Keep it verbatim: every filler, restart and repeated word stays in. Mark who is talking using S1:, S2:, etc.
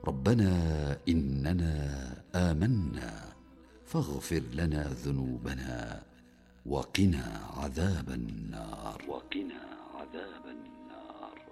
S1: ربنا إننا آمنا فاغفر لنا ذنوبنا وقنا عذاب النار وقنا عذاب النار